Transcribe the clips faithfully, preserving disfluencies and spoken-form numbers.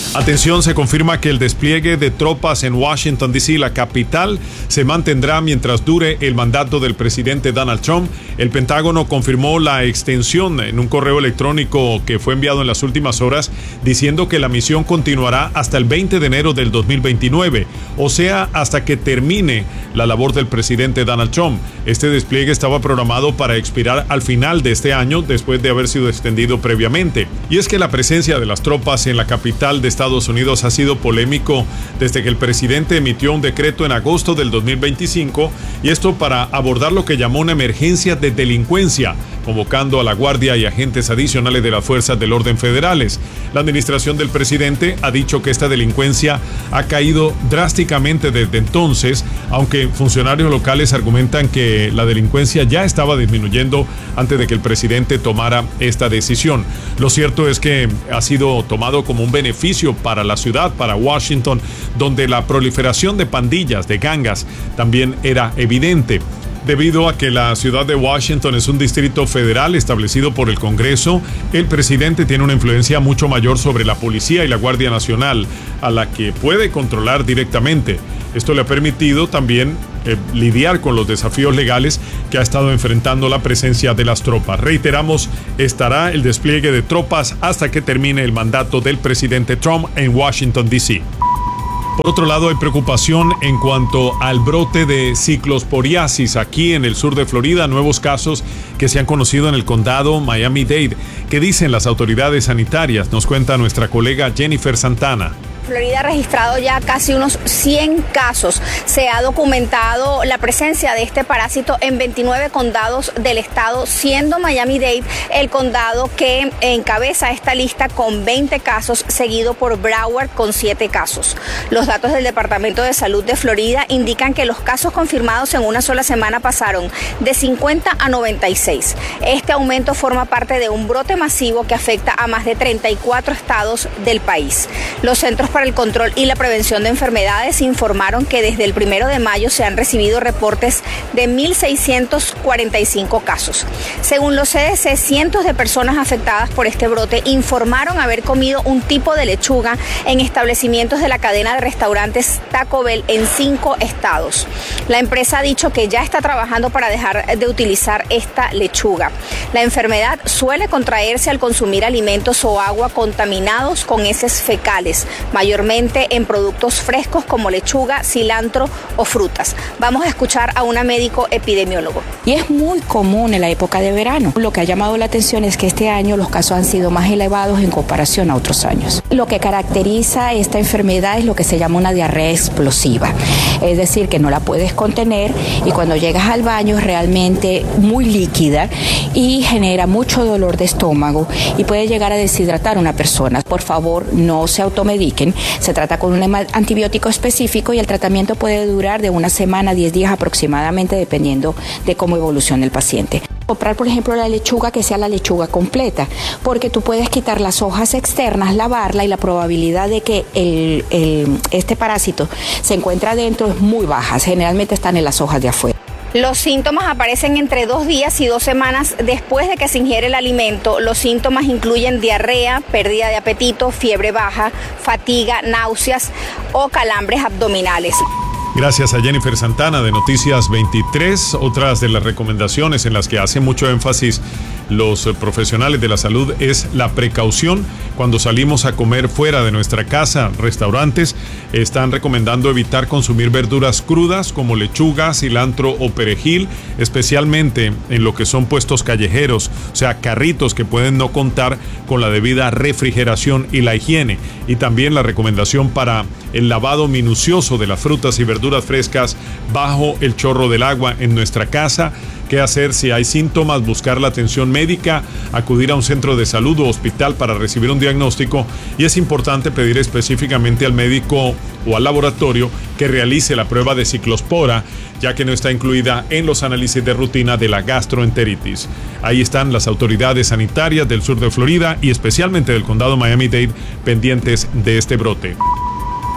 Atención, se confirma que el despliegue de tropas en Washington, D C, la capital, se mantendrá mientras dure el mandato del presidente Donald Trump. El Pentágono confirmó la extensión en un correo electrónico que fue enviado en las últimas horas, diciendo que la misión continuará hasta el veinte de enero del dos mil veintinueve, o sea, hasta que termine la labor del presidente Donald Trump. Este despliegue estaba programado para expirar al final de este año, después de haber sido extendido previamente. Y es que la presencia de las tropas en la capital de Estados Unidos ha sido polémico desde que el presidente emitió un decreto en agosto del dos mil veinticinco, y esto para abordar lo que llamó una emergencia de delincuencia, convocando a la Guardia y agentes adicionales de las fuerzas del orden federales. La administración del presidente ha dicho que esta delincuencia ha caído drásticamente desde entonces, aunque funcionarios locales argumentan que la delincuencia ya estaba disminuyendo antes de que el presidente tomara esta decisión. Lo cierto es que ha sido tomado como un beneficio para la ciudad, para Washington, donde la proliferación de pandillas, de gangas, también era evidente. Debido a que la ciudad de Washington es un distrito federal establecido por el Congreso, el presidente tiene una influencia mucho mayor sobre la policía y la Guardia Nacional, a la que puede controlar directamente. Esto le ha permitido también eh, lidiar con los desafíos legales que ha estado enfrentando la presencia de las tropas. Reiteramos, estará el despliegue de tropas hasta que termine el mandato del presidente Trump en Washington, D C. Por otro lado, hay preocupación en cuanto al brote de ciclosporiasis aquí en el sur de Florida, nuevos casos que se han conocido en el condado Miami-Dade. ¿Qué dicen las autoridades sanitarias? Nos cuenta nuestra colega Jennifer Santana. Florida ha registrado ya casi unos cien casos. Se ha documentado la presencia de este parásito en veintinueve condados del estado, siendo Miami-Dade el condado que encabeza esta lista con veinte casos, seguido por Broward con siete casos. Los datos del Departamento de Salud de Florida indican que los casos confirmados en una sola semana pasaron de cincuenta a noventa y seis. Este aumento forma parte de un brote masivo que afecta a más de treinta y cuatro estados del país. Los Centros para el Control y la Prevención de Enfermedades informaron que desde el primero de mayo se han recibido reportes de mil seiscientos cuarenta y cinco casos. Según los C D C, cientos de personas afectadas por este brote informaron haber comido un tipo de lechuga en establecimientos de la cadena de restaurantes Taco Bell en cinco estados. La empresa ha dicho que ya está trabajando para dejar de utilizar esta lechuga. La enfermedad suele contraerse al consumir alimentos o agua contaminados con heces fecales, mayormente en productos frescos como lechuga, cilantro o frutas. Vamos a escuchar a una médico epidemiólogo. Y es muy común en la época de verano. Lo que ha llamado la atención es que este año los casos han sido más elevados en comparación a otros años. Lo que caracteriza esta enfermedad es lo que se llama una diarrea explosiva. Es decir, que no la puedes contener y cuando llegas al baño es realmente muy líquida y genera mucho dolor de estómago y puede llegar a deshidratar a una persona. Por favor, no se automediquen. Se trata con un antibiótico específico y el tratamiento puede durar de una semana a diez días aproximadamente, dependiendo de cómo evolucione el paciente. Comprar, por ejemplo, la lechuga que sea la lechuga completa, porque tú puedes quitar las hojas externas, lavarla y la probabilidad de que el, el, este parásito se encuentre adentro es muy baja. Generalmente están en las hojas de afuera. Los síntomas aparecen entre dos días y dos semanas después de que se ingiere el alimento. Los síntomas incluyen diarrea, pérdida de apetito, fiebre baja, fatiga, náuseas o calambres abdominales. Gracias a Jennifer Santana de Noticias veintitrés. Otras de las recomendaciones en las que hace mucho énfasis los profesionales de la salud es la precaución cuando salimos a comer fuera de nuestra casa. Restaurantes están recomendando evitar consumir verduras crudas como lechuga, cilantro o perejil, especialmente en lo que son puestos callejeros, o sea, carritos que pueden no contar con la debida refrigeración y la higiene. Y también la recomendación para el lavado minucioso de las frutas y verduras frescas bajo el chorro del agua en nuestra casa. ¿Qué hacer si hay síntomas? Buscar la atención médica, acudir a un centro de salud o hospital para recibir un diagnóstico, y es importante pedir específicamente al médico o al laboratorio que realice la prueba de ciclospora, ya que no está incluida en los análisis de rutina de la gastroenteritis. Ahí están las autoridades sanitarias del sur de Florida y especialmente del condado Miami-Dade pendientes de este brote.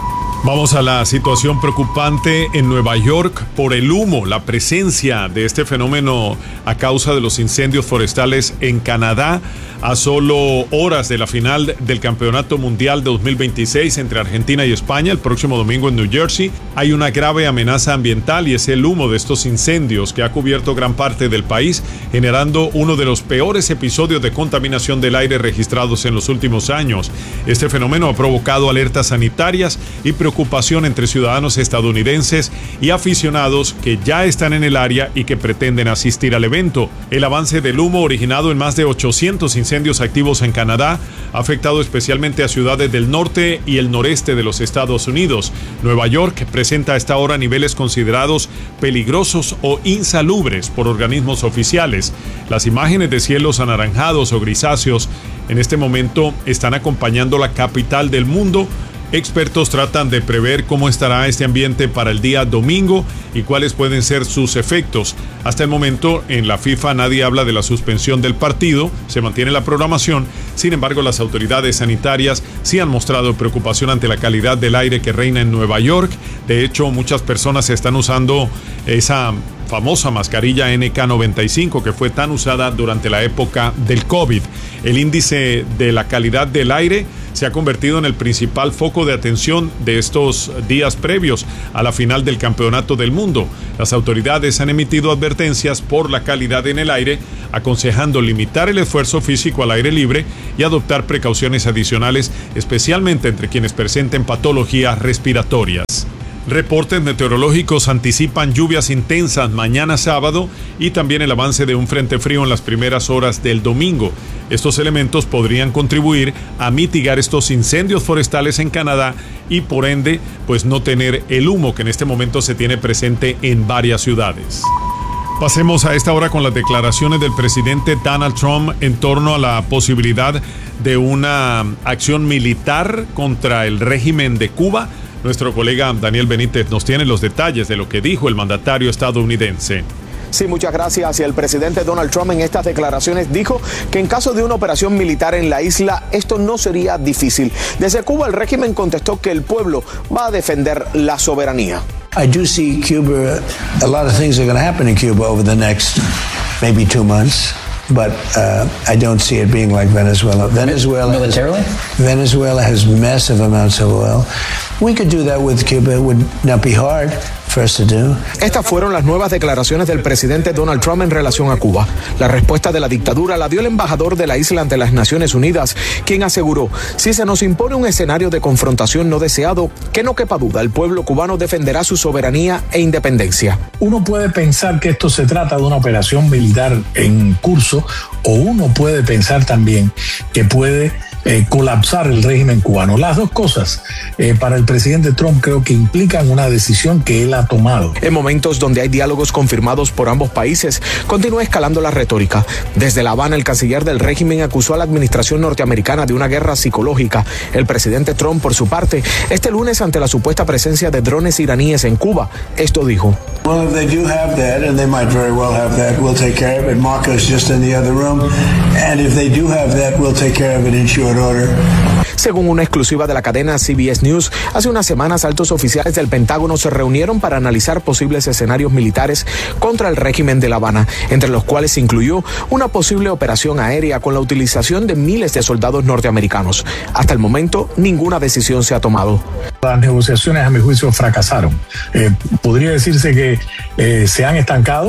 Vamos a la situación preocupante en Nueva York por el humo, la presencia de este fenómeno a causa de los incendios forestales en Canadá, a solo horas de la final del Campeonato Mundial de dos mil veintiséis entre Argentina y España el próximo domingo en New Jersey. Hay una grave amenaza ambiental y es el humo de estos incendios que ha cubierto gran parte del país, generando uno de los peores episodios de contaminación del aire registrados en los últimos años. Este fenómeno ha provocado alertas sanitarias y preocupación entre ciudadanos estadounidenses y aficionados que ya están en el área y que pretenden asistir al evento. El avance del humo, originado en más de ochocientos incendios activos en Canadá, ha afectado especialmente a ciudades del norte y el noreste de los Estados Unidos. Nueva York presenta a esta hora niveles considerados peligrosos o insalubres por organismos oficiales. Las imágenes de cielos anaranjados o grisáceos en este momento están acompañando la capital del mundo. Expertos tratan de prever cómo estará este ambiente para el día domingo y cuáles pueden ser sus efectos. Hasta el momento, en la FIFA nadie habla de la suspensión del partido, se mantiene la programación. Sin embargo, las autoridades sanitarias sí han mostrado preocupación ante la calidad del aire que reina en Nueva York. De hecho, muchas personas están usando esa famosa mascarilla N K noventa y cinco que fue tan usada durante la época del COVID. El índice de la calidad del aire se ha convertido en el principal foco de atención de estos días previos a la final del Campeonato del Mundo. Las autoridades han emitido advertencias por la calidad en el aire, aconsejando limitar el esfuerzo físico al aire libre y adoptar precauciones adicionales, especialmente entre quienes presenten patologías respiratorias. Reportes meteorológicos anticipan lluvias intensas mañana sábado y también el avance de un frente frío en las primeras horas del domingo. Estos elementos podrían contribuir a mitigar estos incendios forestales en Canadá y por ende, pues no tener el humo que en este momento se tiene presente en varias ciudades. Pasemos a esta hora con las declaraciones del presidente Donald Trump en torno a la posibilidad de una acción militar contra el régimen de Cuba. Nuestro colega Daniel Benítez nos tiene los detalles de lo que dijo el mandatario estadounidense. Sí, muchas gracias. Y el presidente Donald Trump en estas declaraciones dijo que en caso de una operación militar en la isla, esto no sería difícil. Desde Cuba, el régimen contestó que el pueblo va a defender la soberanía. I do see Cuba, a lot of things are going to happen in Cuba over the next maybe two months. But uh, I don't see it being like Venezuela. Venezuela, militarily? Venezuela has massive amounts of oil. We could do that with Cuba. It would not be hard for us to do. Estas fueron las nuevas declaraciones del presidente Donald Trump en relación a Cuba. La respuesta de la dictadura la dio el embajador de la isla ante las Naciones Unidas, quien aseguró: si se nos impone un escenario de confrontación no deseado, que no quepa duda, el pueblo cubano defenderá su soberanía e independencia. Uno puede pensar que esto se trata de una operación militar en curso, o uno puede pensar también que puede eh, colapsar el régimen cubano. Las dos cosas, eh, para el presidente Trump, creo que implican una decisión que él ha tomado. En momentos donde hay diálogos confirmados por ambos países, continúa escalando la retórica. Desde La Habana, el canciller del régimen acusó a la administración norteamericana de una guerra psicológica. El presidente Trump, por su parte, este lunes, ante la supuesta presencia de drones iraníes en Cuba, esto dijo: Well, if they do have that, and they might very well have that, we'll take care of it. Marco's just in the other room. And if they do have that, we'll take care of it in short order. Según una exclusiva de la cadena C B S News, hace unas semanas altos oficiales del Pentágono se reunieron para analizar posibles escenarios militares contra el régimen de La Habana, entre los cuales se incluyó una posible operación aérea con la utilización de miles de soldados norteamericanos. Hasta el momento, ninguna decisión se ha tomado. Las negociaciones, a mi juicio, fracasaron. Eh, podría decirse que eh, se han estancado.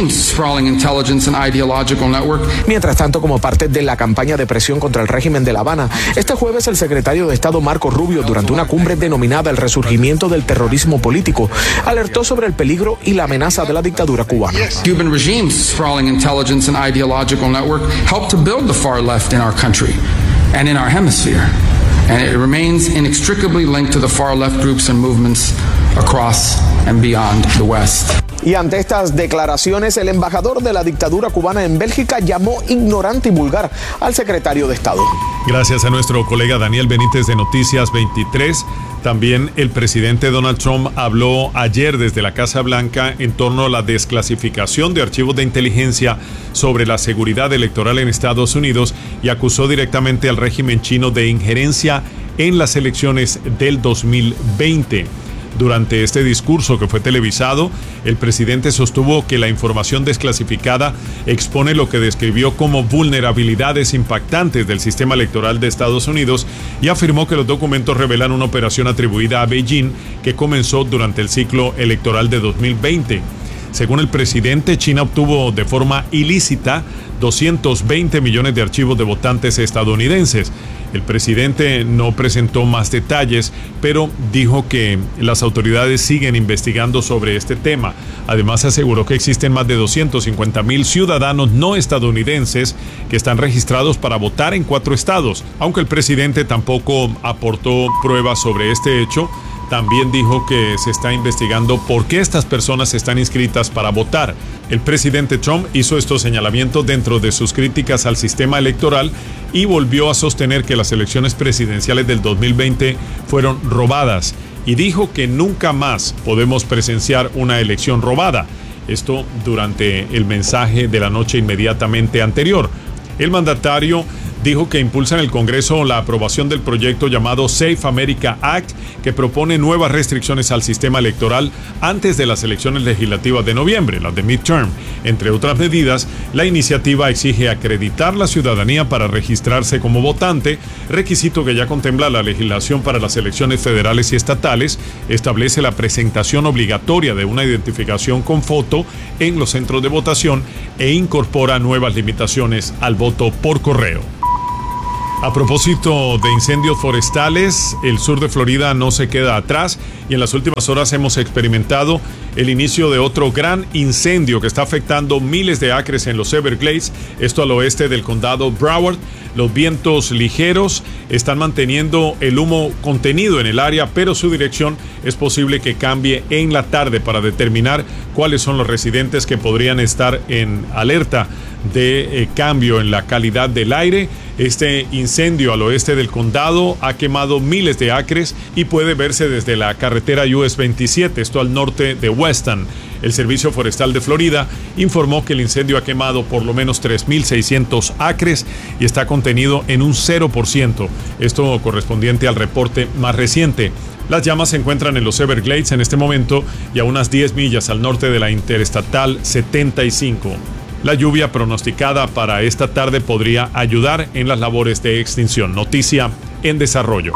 Mientras tanto, como parte de la campaña de presión contra el régimen de La Habana, este jueves el secretario de Estado Marco Rubio, durante una cumbre denominada El resurgimiento del terrorismo político, alertó sobre el peligro y la amenaza de la dictadura cubana. Cuban regime's sprawling intelligence and ideological network helped to build the far left in our country and in our hemisphere. And it remains inextricably linked to the far left groups and movements across and beyond the West. Y ante estas declaraciones, el embajador de la dictadura cubana en Bélgica llamó ignorante y vulgar al secretario de Estado. Gracias a nuestro colega Daniel Benítez de Noticias veintitrés. También el presidente Donald Trump habló ayer desde la Casa Blanca en torno a la desclasificación de archivos de inteligencia sobre la seguridad electoral en Estados Unidos y acusó directamente al régimen chino de injerencia en las elecciones del dos mil veinte. Durante este discurso que fue televisado, el presidente sostuvo que la información desclasificada expone lo que describió como vulnerabilidades impactantes del sistema electoral de Estados Unidos y afirmó que los documentos revelan una operación atribuida a Beijing que comenzó durante el ciclo electoral de dos mil veinte. Según el presidente, China obtuvo de forma ilícita doscientos veinte millones de archivos de votantes estadounidenses. El presidente no presentó más detalles, pero dijo que las autoridades siguen investigando sobre este tema. Además, aseguró que existen más de doscientos cincuenta mil ciudadanos no estadounidenses que están registrados para votar en cuatro estados. Aunque el presidente tampoco aportó pruebas sobre este hecho, también dijo que se está investigando por qué estas personas están inscritas para votar. El presidente Trump hizo estos señalamientos dentro de sus críticas al sistema electoral y volvió a sostener que las elecciones presidenciales del dos mil veinte fueron robadas y dijo que nunca más podemos presenciar una elección robada. Esto durante el mensaje de la noche inmediatamente anterior. El mandatario dijo que impulsa en el Congreso la aprobación del proyecto llamado Safe America Act, que propone nuevas restricciones al sistema electoral antes de las elecciones legislativas de noviembre, las de midterm. Entre otras medidas, la iniciativa exige acreditar la ciudadanía para registrarse como votante, requisito que ya contempla la legislación para las elecciones federales y estatales, establece la presentación obligatoria de una identificación con foto en los centros de votación e incorpora nuevas limitaciones al voto por correo. A propósito de incendios forestales, el sur de Florida no se queda atrás y en las últimas horas hemos experimentado el inicio de otro gran incendio que está afectando miles de acres en los Everglades, esto al oeste del condado Broward. Los vientos ligeros están manteniendo el humo contenido en el área, pero su dirección es posible que cambie en la tarde para determinar cuáles son los residentes que podrían estar en alerta de eh, cambio en la calidad del aire. Este incendio al oeste del condado ha quemado miles de acres y puede verse desde la carretera U S veintisiete, esto al norte de Weston. El Servicio Forestal de Florida informó que el incendio ha quemado por lo menos tres mil seiscientos acres y está contenido en un cero por ciento, esto correspondiente al reporte más reciente. Las llamas se encuentran en los Everglades en este momento y a unas diez millas al norte de la Interestatal setenta y cinco. La lluvia pronosticada para esta tarde podría ayudar en las labores de extinción. Noticia en desarrollo.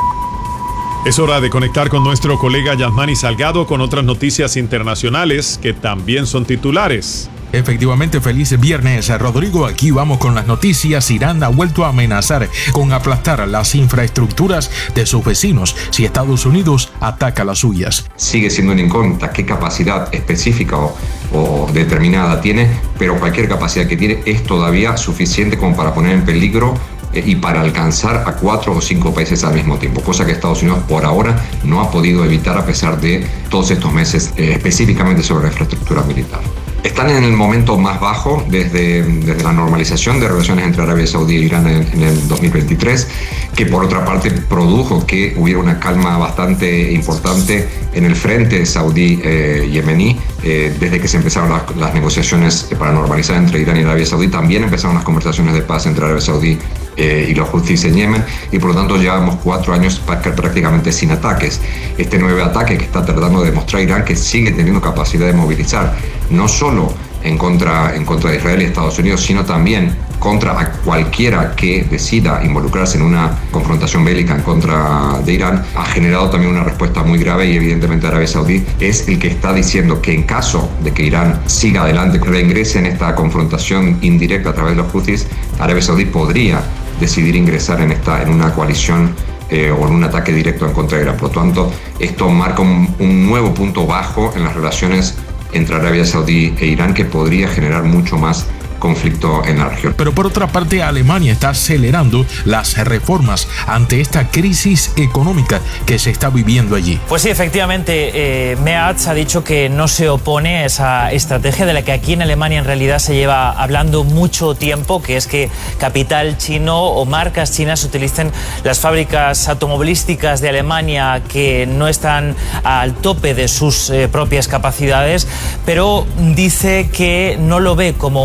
Es hora de conectar con nuestro colega Yasmani Salgado con otras noticias internacionales que también son titulares. Efectivamente, feliz viernes, Rodrigo. Aquí vamos con las noticias. Irán ha vuelto a amenazar con aplastar las infraestructuras de sus vecinos si Estados Unidos ataca las suyas. Sigue siendo una incógnita qué capacidad específica o, o determinada tiene, pero cualquier capacidad que tiene es todavía suficiente como para poner en peligro eh, y para alcanzar a cuatro o cinco países al mismo tiempo, cosa que Estados Unidos por ahora no ha podido evitar a pesar de todos estos meses, eh, específicamente sobre la infraestructura militar. Están en el momento más bajo desde, desde la normalización de relaciones entre Arabia Saudí e Irán en, en el dos mil veintitrés, que por otra parte produjo que hubiera una calma bastante importante en el frente saudí-yemení. Eh, eh, desde que se empezaron las, las negociaciones para normalizar entre Irán y Arabia Saudí, también empezaron las conversaciones de paz entre Arabia Saudí Eh, y los Houthis en Yemen, y por lo tanto llevamos cuatro años prácticamente sin ataques. Este nuevo ataque que está tratando de demostrar Irán que sigue teniendo capacidad de movilizar, no solo en contra, en contra de Israel y Estados Unidos, sino también contra a cualquiera que decida involucrarse en una confrontación bélica en contra de Irán, ha generado también una respuesta muy grave, y evidentemente Arabia Saudí es el que está diciendo que en caso de que Irán siga adelante, reingrese en esta confrontación indirecta a través de los Houthis, Arabia Saudí podría decidir ingresar en, esta, en una coalición eh, o en un ataque directo en contra de Irán. Por lo tanto, esto marca un, un nuevo punto bajo en las relaciones entre Arabia Saudí e Irán, que podría generar mucho más conflicto en la región. Pero por otra parte, Alemania está acelerando las reformas ante esta crisis económica que se está viviendo allí. Pues sí, efectivamente, eh, Merz ha dicho que no se opone a esa estrategia de la que aquí en Alemania en realidad se lleva hablando mucho tiempo, que es que capital chino o marcas chinas utilicen las fábricas automovilísticas de Alemania que no están al tope de sus eh, propias capacidades, pero dice que no lo ve como una estrategia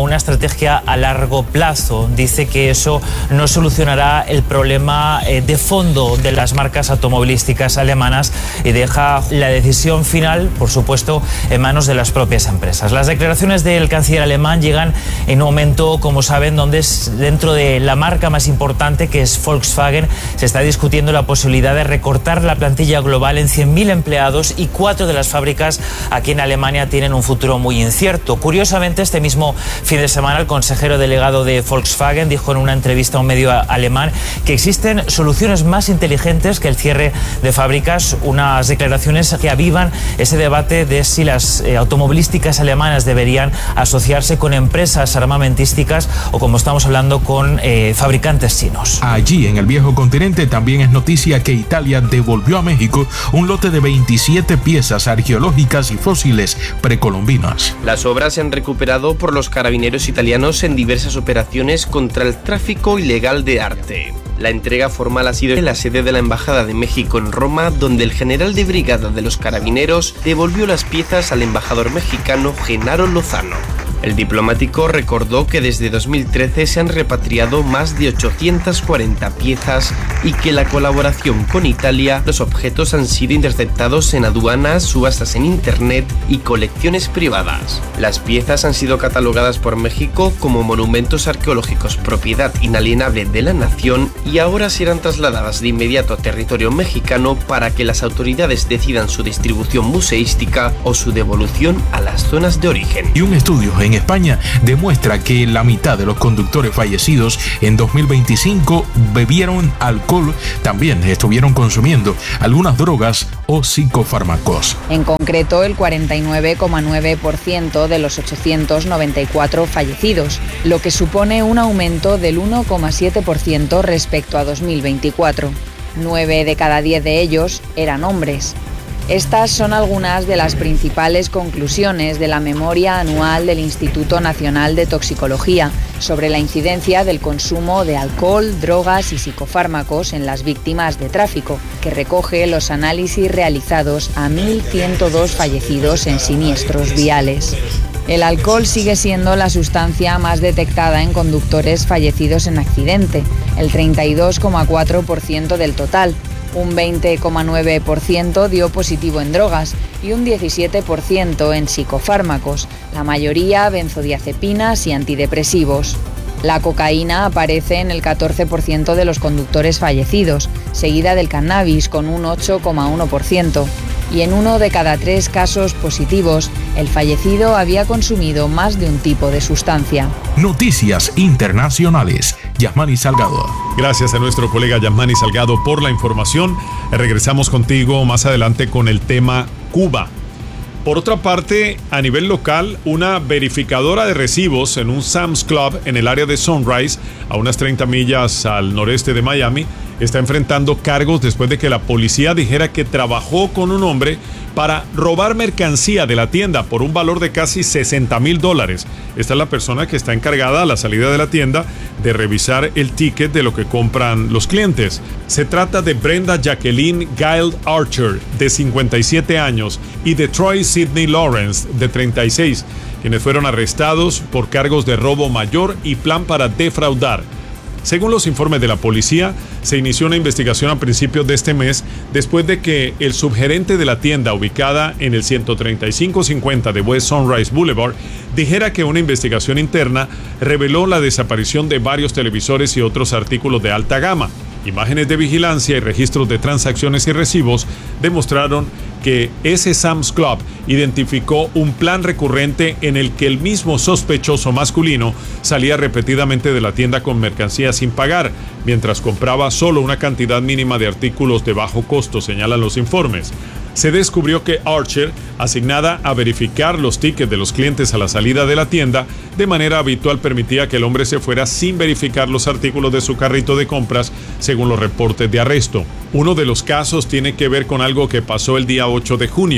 estrategia a largo plazo. Dice que eso no solucionará el problema eh, de fondo de las marcas automovilísticas alemanas y deja la decisión final, por supuesto, en manos de las propias empresas. Las declaraciones del canciller alemán llegan en un momento, como saben, donde es dentro de la marca más importante, que es Volkswagen, se está discutiendo la posibilidad de recortar la plantilla global en cien mil empleados y cuatro de las fábricas aquí en Alemania tienen un futuro muy incierto. Curiosamente, este mismo fin de semana el consejero delegado de Volkswagen dijo en una entrevista a un medio alemán que existen soluciones más inteligentes que el cierre de fábricas, unas declaraciones que avivan ese debate de si las eh, automovilísticas alemanas deberían asociarse con empresas armamentísticas o, como estamos hablando, con eh, fabricantes chinos. Allí, en el viejo continente, también es noticia que Italia devolvió a México un lote de veintisiete piezas arqueológicas y fósiles precolombinas. Las obras se han recuperado por los carabineros italianos en diversas operaciones contra el tráfico ilegal de arte. La entrega formal ha sido en la sede de la Embajada de México en Roma, donde el general de brigada de los carabineros devolvió las piezas al embajador mexicano Genaro Lozano. El diplomático recordó que desde dos mil trece se han repatriado más de ochocientas cuarenta piezas y que la colaboración con Italia, los objetos han sido interceptados en aduanas, subastas en internet y colecciones privadas. Las piezas han sido catalogadas por México como monumentos arqueológicos propiedad inalienable de la nación y ahora serán trasladadas de inmediato a territorio mexicano para que las autoridades decidan su distribución museística o su devolución a las zonas de origen. Y un estudio en España demuestra que la mitad de los conductores fallecidos en dos mil veinticinco bebieron alcohol, también estuvieron consumiendo algunas drogas o psicofármacos. En concreto, el cuarenta y nueve coma nueve por ciento de los ochocientos noventa y cuatro fallecidos, lo que supone un aumento del uno coma siete por ciento respecto a dos mil veinticuatro. Nueve de cada diez de ellos eran hombres. Estas son algunas de las principales conclusiones de la memoria anual del Instituto Nacional de Toxicología sobre la incidencia del consumo de alcohol, drogas y psicofármacos en las víctimas de tráfico, que recoge los análisis realizados a mil ciento dos fallecidos en siniestros viales. El alcohol sigue siendo la sustancia más detectada en conductores fallecidos en accidente, el treinta y dos coma cuatro por ciento del total. Un veinte coma nueve por ciento dio positivo en drogas y un diecisiete por ciento en psicofármacos, la mayoría benzodiazepinas y antidepresivos. La cocaína aparece en el catorce por ciento de los conductores fallecidos, seguida del cannabis con un ocho coma uno por ciento. Y en uno de cada tres casos positivos, el fallecido había consumido más de un tipo de sustancia. Noticias internacionales. Yasmani Salgado. Gracias a nuestro colega Yasmani Salgado por la información. Regresamos contigo más adelante con el tema Cuba. Por otra parte, a nivel local, una verificadora de recibos en un Sam's Club en el área de Sunrise, a unas treinta millas al noreste de Miami, está enfrentando cargos después de que la policía dijera que trabajó con un hombre para robar mercancía de la tienda por un valor de casi sesenta mil dólares. Esta es la persona que está encargada a la salida de la tienda de revisar el ticket de lo que compran los clientes. Se trata de Brenda Jacqueline Guild Archer, de cincuenta y siete años, y de Troy Sidney Lawrence, de treinta y seis, quienes fueron arrestados por cargos de robo mayor y plan para defraudar. Según los informes de la policía, se inició una investigación a principios de este mes después de que el subgerente de la tienda ubicada en el ciento treinta y cinco cincuenta de West Sunrise Boulevard dijera que una investigación interna reveló la desaparición de varios televisores y otros artículos de alta gama. Imágenes de vigilancia y registros de transacciones y recibos demostraron que ese Sam's Club identificó un plan recurrente en el que el mismo sospechoso masculino salía repetidamente de la tienda con mercancía sin pagar, mientras compraba solo una cantidad mínima de artículos de bajo costo, señalan los informes. Se descubrió que Archer, asignada a verificar los tickets de los clientes a la salida de la tienda, de manera habitual permitía que el hombre se fuera sin verificar los artículos de su carrito de compras, según los reportes de arresto. Uno de los casos tiene que ver con algo que pasó el día ocho de junio.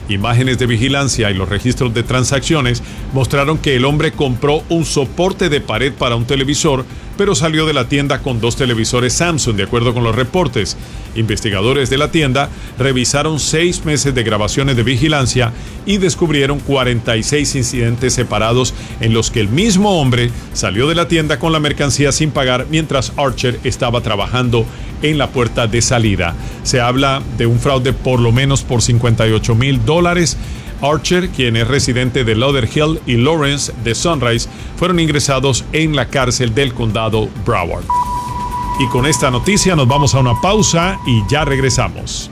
Imágenes de vigilancia y los registros de transacciones mostraron que el hombre compró un soporte de pared para un televisor, pero salió de la tienda con dos televisores Samsung, de acuerdo con los reportes. Investigadores de la tienda revisaron seis meses de grabaciones de vigilancia y descubrieron cuarenta y seis incidentes separados en los que el mismo hombre salió de la tienda con la mercancía sin pagar mientras Archer estaba trabajando en la puerta de salida. Se habla de un fraude por lo menos por cincuenta y ocho mil dólares. Archer, quien es residente de Lauderhill, y Lawrence de Sunrise fueron ingresados en la cárcel del condado Broward. Y con esta noticia nos vamos a una pausa y ya regresamos.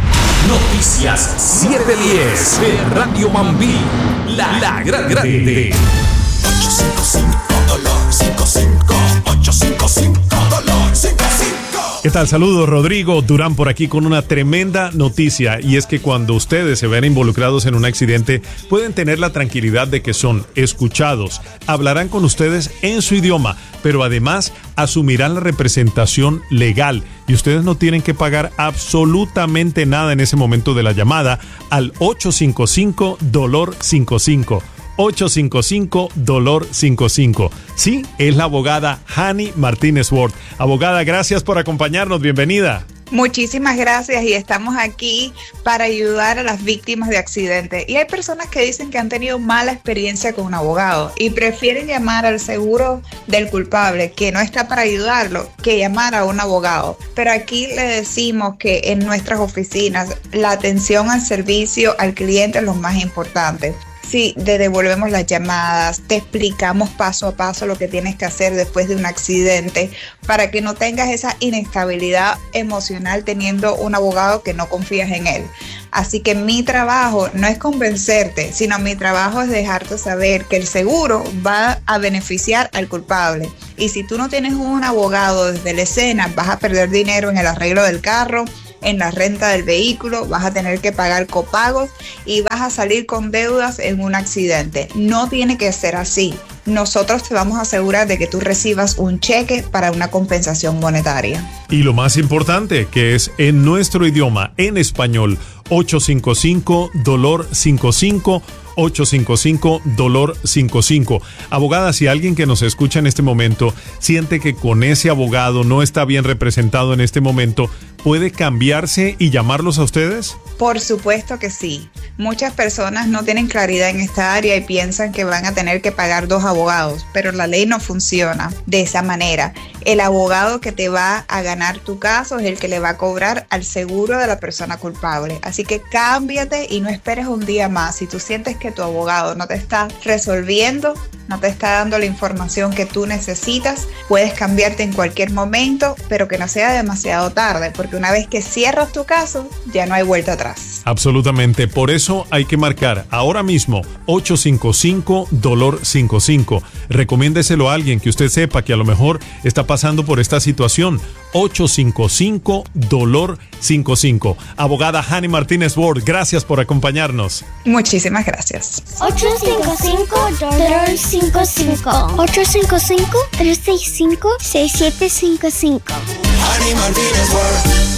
Noticias siete diez de Radio Mambí, la, la grande. ocho cinco cinco dolor cinco cinco ocho cinco cinco dolor cinco cinco. ¿Qué tal? Saludos, Rodrigo Durán por aquí con una tremenda noticia, y es que cuando ustedes se ven involucrados en un accidente pueden tener la tranquilidad de que son escuchados, hablarán con ustedes en su idioma, pero además asumirán la representación legal y ustedes no tienen que pagar absolutamente nada en ese momento de la llamada al ocho cinco cinco dolor cinco cinco. ocho cinco cinco dolor cinco cinco. Sí, es la abogada Hani Martínez Ward. Abogada, gracias por acompañarnos. Bienvenida. Muchísimas gracias, y estamos aquí para ayudar a las víctimas de accidentes. Y hay personas que dicen que han tenido mala experiencia con un abogado y prefieren llamar al seguro del culpable, que no está para ayudarlo, que llamar a un abogado. Pero aquí le decimos que en nuestras oficinas la atención al servicio al cliente es lo más importante. Sí, te devolvemos las llamadas, te explicamos paso a paso lo que tienes que hacer después de un accidente para que no tengas esa inestabilidad emocional teniendo un abogado que no confías en él. Así que mi trabajo no es convencerte, sino mi trabajo es dejarte saber que el seguro va a beneficiar al culpable. Y si tú no tienes un abogado desde la escena, vas a perder dinero en el arreglo del carro, en la renta del vehículo, vas a tener que pagar copagos y vas a salir con deudas en un accidente. No tiene que ser así. Nosotros te vamos a asegurar de que tú recibas un cheque para una compensación monetaria. Y lo más importante, que es en nuestro idioma, en español, ocho cinco cinco dolor cinco cinco. ocho cinco cinco dolor cinco cinco. Abogada, si alguien que nos escucha en este momento siente que con ese abogado no está bien representado en este momento, ¿puede cambiarse y llamarlos a ustedes? Por supuesto que sí. Muchas personas no tienen claridad en esta área y piensan que van a tener que pagar dos abogados, pero la ley no funciona de esa manera. El abogado que te va a ganar tu caso es el que le va a cobrar al seguro de la persona culpable. Así que cámbiate y no esperes un día más. Si tú sientes que tu abogado no te está resolviendo, no te está dando la información que tú necesitas, puedes cambiarte en cualquier momento, pero que no sea demasiado tarde, porque una vez que cierras tu caso, ya no hay vuelta atrás. Absolutamente. Por eso hay que marcar ahora mismo ocho cinco cinco dolor cinco cinco. Recomiéndeselo a alguien que usted sepa que a lo mejor está pasando por esta situación. ocho cinco cinco dolor cinco cinco. Abogada Hani Martínez Ward, gracias por acompañarnos. Muchísimas gracias. ocho cinco cinco dolor cinco cinco. ocho cinco cinco tres seis cinco seis siete cinco cinco. Hani Martínez Ward.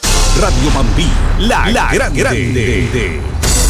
Radio Mambí, la, la grande. grande.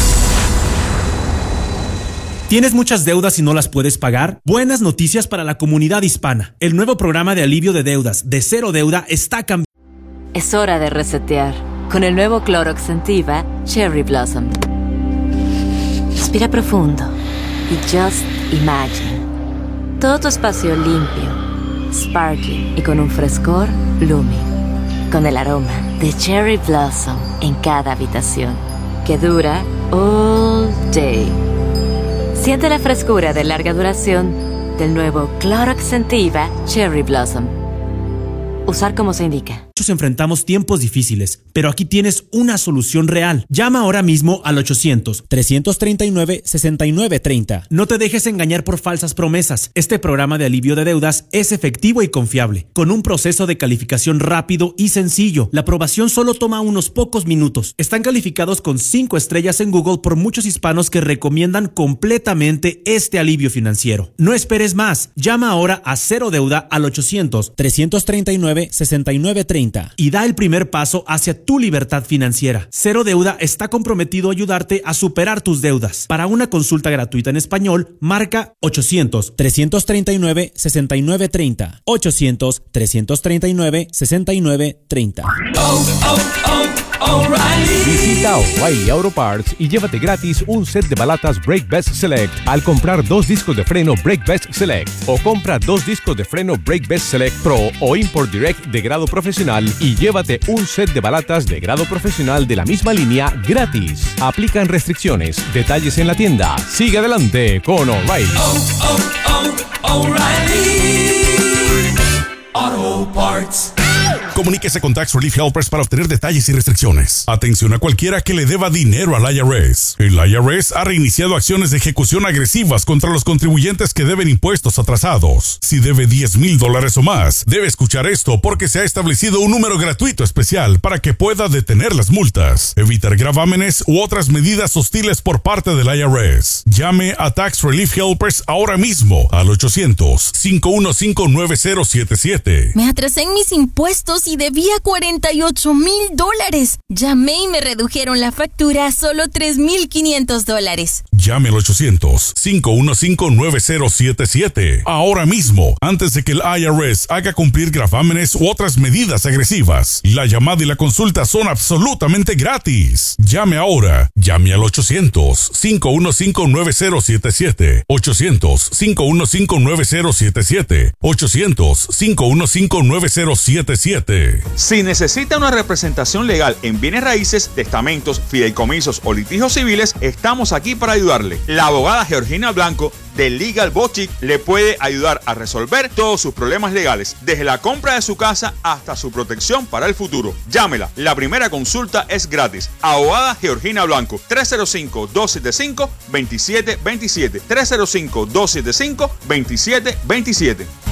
¿Tienes muchas deudas y no las puedes pagar? Buenas noticias para la comunidad hispana. El nuevo programa de alivio de deudas de Cero Deuda está cambiando. Es hora de resetear con el nuevo Clorox Sentiva Cherry Blossom. Respira profundo y just imagine. Todo tu espacio limpio, sparkling y con un frescor blooming. Con el aroma de Cherry Blossom en cada habitación, que dura all day. Siente la frescura de larga duración del nuevo Clorox Sentiva Cherry Blossom. Usar como se indica. Muchos enfrentamos tiempos difíciles, pero aquí tienes una solución real. Llama ahora mismo al ochocientos, trescientos treinta y nueve, sesenta y nueve treinta. No te dejes engañar por falsas promesas. Este programa de alivio de deudas es efectivo y confiable, con un proceso de calificación rápido y sencillo. La aprobación solo toma unos pocos minutos. Están calificados con cinco estrellas en Google por muchos hispanos que recomiendan completamente este alivio financiero. No esperes más. Llama ahora a Cero Deuda al ochocientos, trescientos treinta y nueve, sesenta y nueve treinta. treinta y da el primer paso hacia tu libertad financiera. Cero Deuda está comprometido a ayudarte a superar tus deudas. Para una consulta gratuita en español, marca ochocientos, trescientos treinta y nueve, sesenta y nueve treinta. ochocientos, trescientos treinta y nueve, sesenta y nueve treinta. Oh, oh, oh, O'Reilly. Visita O'Reilly Auto Parts y llévate gratis un set de balatas Brake Best Select al comprar dos discos de freno Brake Best Select, o compra dos discos de freno Brake Best Select Pro o Import Direct de grado profesional y llévate un set de balatas de grado profesional de la misma línea gratis. Aplican restricciones. Detalles en la tienda. Sigue adelante con O'Reilly. Oh, oh, oh, O'Reilly Auto Parts. Comuníquese con Tax Relief Helpers para obtener detalles y restricciones. Atención a cualquiera que le deba dinero al I R S. El I R S ha reiniciado acciones de ejecución agresivas contra los contribuyentes que deben impuestos atrasados. Si debe diez mil dólares o más, debe escuchar esto porque se ha establecido un número gratuito especial para que pueda detener las multas, evitar gravámenes u otras medidas hostiles por parte del I R S. Llame a Tax Relief Helpers ahora mismo al ochocientos, cinco uno cinco, nueve cero siete siete. Me atrasé en mis impuestos y debía cuarenta y ocho mil dólares. Llamé y me redujeron la factura a solo tres mil quinientos dólares. Llame al ochocientos, cinco uno cinco, nueve cero siete siete ahora mismo, antes de que el I R S haga cumplir gravámenes u otras medidas agresivas. La llamada y la consulta son absolutamente gratis. Llame ahora. Llame al ochocientos, cinco uno cinco, nueve cero siete siete. ochocientos, cinco uno cinco, nueve cero siete siete. ochocientos, cinco uno cinco, nueve cero siete siete. Si necesita una representación legal en bienes raíces, testamentos, fideicomisos o litigios civiles, estamos aquí para ayudarle. La abogada Georgina Blanco de Legal Boutique le puede ayudar a resolver todos sus problemas legales, desde la compra de su casa hasta su protección para el futuro. Llámela, la primera consulta es gratis. Abogada Georgina Blanco, tres cero cinco, dos siete cinco, dos siete dos siete, tres cero cinco, dos siete cinco, dos siete dos siete.